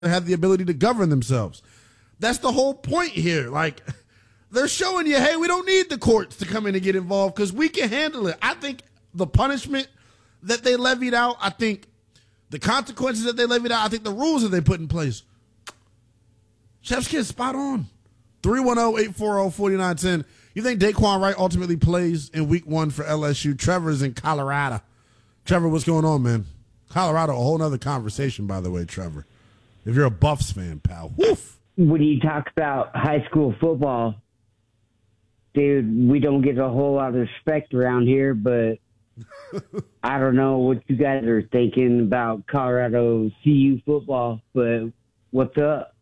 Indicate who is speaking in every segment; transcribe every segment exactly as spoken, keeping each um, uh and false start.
Speaker 1: have the ability to govern themselves. That's the whole point here. Like, they're showing you, hey, we don't need the courts to come in and get involved because we can handle it. I think the punishment that they levied out, I think the consequences that they levied out, I think the rules that they put in place, Chef's Kiss, spot on. three one zero, eight four zero, four nine one zero. You think Daquan Wright ultimately plays in week one for L S U? Trevor's in Colorado. Trevor, what's going on, man? Colorado, a whole nother conversation, by the way, Trevor. If you're a Buffs fan, pal. Woof.
Speaker 2: When you talk about high school football, dude, we don't get a whole lot of respect around here, but I don't know what you guys are thinking about Colorado C U football, but what's up?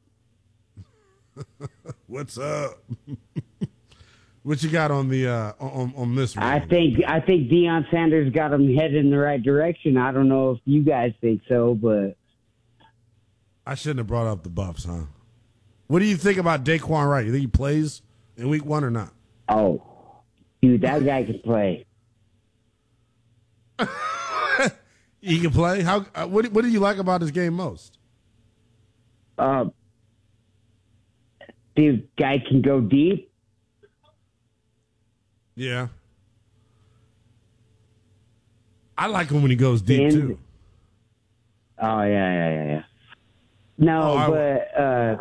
Speaker 1: What's up? What you got on the uh, on on this one?
Speaker 2: I think I think Deion Sanders got him headed in the right direction. I don't know if you guys think so, but
Speaker 1: I shouldn't have brought up the Buffs, huh? What do you think about Daquan Wright? You think he plays in week one or not?
Speaker 2: Oh, dude, that guy can play.
Speaker 1: He can play. How? Uh, what? What do you like about his game most?
Speaker 2: Uh, dude, guy can go deep.
Speaker 1: Yeah. I like him when he goes deep,
Speaker 2: and,
Speaker 1: too.
Speaker 2: Oh, yeah, yeah, yeah, yeah. No,
Speaker 1: oh,
Speaker 2: but... Uh,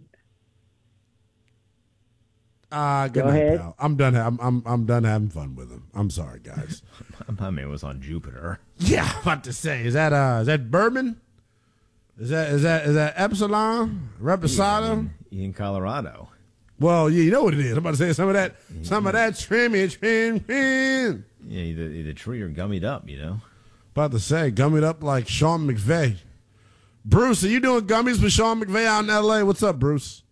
Speaker 1: uh, good
Speaker 2: go
Speaker 1: night,
Speaker 2: ahead.
Speaker 1: pal. I'm done. I'm, I'm I'm done having fun with him. I'm sorry, guys.
Speaker 3: My man was on Jupiter.
Speaker 1: Yeah, I'm about to say, is that uh, is that bourbon? Is that is that is that Epsilon Reposado?
Speaker 3: Yeah, in Colorado.
Speaker 1: Well, yeah, you know what it is. I'm about to say some of that, some of that trimmy, trim, trim.
Speaker 3: Yeah, either, either tree or gummied up, you know.
Speaker 1: About to say, gummied up like Sean McVay. Bruce, are you doing gummies with Sean McVay out in L A? What's up, Bruce?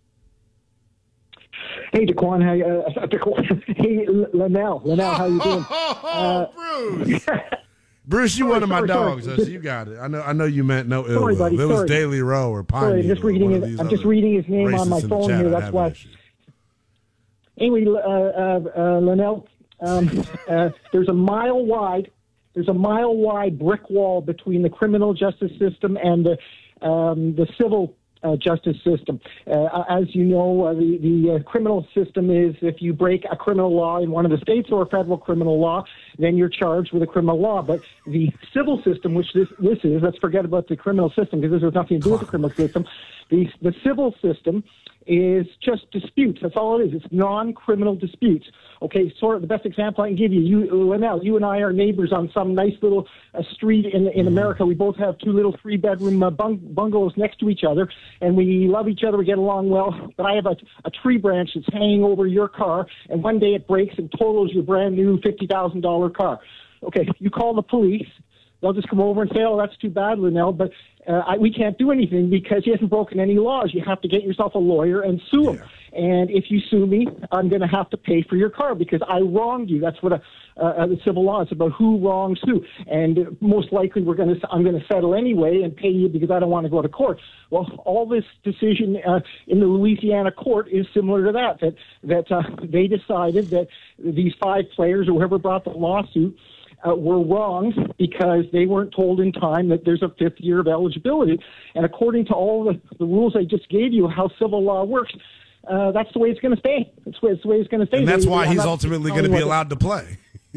Speaker 4: Hey, Daquan, how you, uh, Daquan, hey, Linnell, Linnell, how you doing?
Speaker 1: Oh, oh, uh, Bruce. Bruce, you
Speaker 4: sorry,
Speaker 1: one of my
Speaker 4: sorry,
Speaker 1: dogs,
Speaker 4: sorry.
Speaker 1: so you got it. I know I know you meant no ill
Speaker 4: Sorry,
Speaker 1: will.
Speaker 4: buddy,
Speaker 1: If it was
Speaker 4: sorry.
Speaker 1: Daily Row or Pine
Speaker 4: Sorry, I'm
Speaker 1: Needle
Speaker 4: just reading
Speaker 1: or one
Speaker 4: his-
Speaker 1: of these
Speaker 4: I'm just
Speaker 1: other
Speaker 4: reading his name on
Speaker 1: racists
Speaker 4: my
Speaker 1: in the
Speaker 4: phone
Speaker 1: chat,
Speaker 4: here,
Speaker 1: I'd
Speaker 4: that's
Speaker 1: have
Speaker 4: why.
Speaker 1: an issue.
Speaker 4: Anyway, uh, uh, uh, Linnell, um, uh, there's a mile wide, there's a mile wide brick wall between the criminal justice system and the um, the civil uh, justice system. Uh, as you know, uh, the the uh, criminal system is if you break a criminal law in one of the states or a federal criminal law, then you're charged with a criminal law. But the civil system, which this this is, let's forget about the criminal system because this has nothing to do with the criminal system. The the civil system is just disputes. That's all it is. It's non-criminal disputes. Okay, sort of the best example I can give you, you, Linnell, you and I are neighbors on some nice little uh, street in in America. We both have two little three-bedroom uh, bung- bungalows next to each other, and we love each other. We get along well. But I have a, a tree branch that's hanging over your car, and one day it breaks and totals your brand new fifty thousand dollars car. Okay, you call the police. They'll just come over and say, oh, that's too bad, Linnell, but uh, I, we can't do anything because he hasn't broken any laws. You have to get yourself a lawyer and sue him.
Speaker 1: Yeah.
Speaker 4: And if you sue me, I'm going to have to pay for your car because I wronged you. That's what a, uh, the civil law is about, who wrongs who. And most likely we're going to, I'm going to settle anyway and pay you because I don't want to go to court. Well, all this decision uh, in the Louisiana court is similar to that, that, that uh, they decided that these five players or whoever brought the lawsuit Uh, were wrong because they weren't told in time that there's a fifth year of eligibility. And according to all the, the rules I just gave you, how civil law works, uh, that's the way it's going to stay. That's the way, it's the way it's going to stay.
Speaker 1: And that's
Speaker 4: They-
Speaker 1: why
Speaker 4: I'm
Speaker 1: he's
Speaker 4: not
Speaker 1: ultimately
Speaker 4: telling
Speaker 1: going to be
Speaker 4: what-
Speaker 1: allowed to play.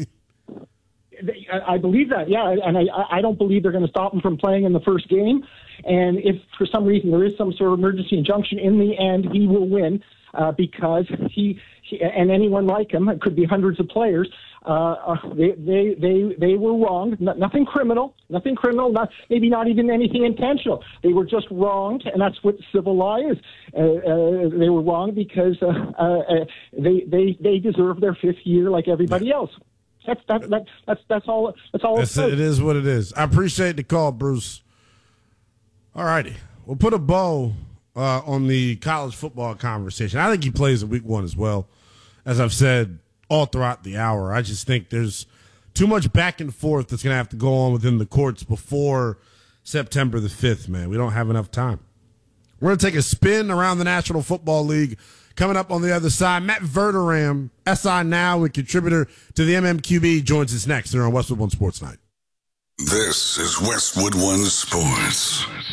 Speaker 4: They- I I believe that, yeah, and I, I don't believe they're going to stop him from playing in the first game. And if for some reason there is some sort of emergency injunction, in the end he will win uh, because he, he and anyone like him, it could be hundreds of players. Uh, they they they they were wronged. No, nothing criminal, nothing criminal. Not maybe not even anything intentional. They were just wronged, and that's what civil law is. Uh, uh, they were wronged because uh, uh, they they they deserve their fifth year like everybody else. That's that, that that's that's all. That's all.
Speaker 1: It's, it is what it is. I appreciate the call, Bruce. All righty, we'll put a bow uh, on the college football conversation. I think he plays in week one as well, as I've said all throughout the hour. I just think there's too much back and forth that's going to have to go on within the courts before September the fifth, man. We don't have enough time. We're going to take a spin around the National Football League. Coming up on the other side, Matt Verderam, S I Now and contributor to the M M Q B, joins us next here on Westwood One Sports Night.
Speaker 5: This is Westwood One Sports.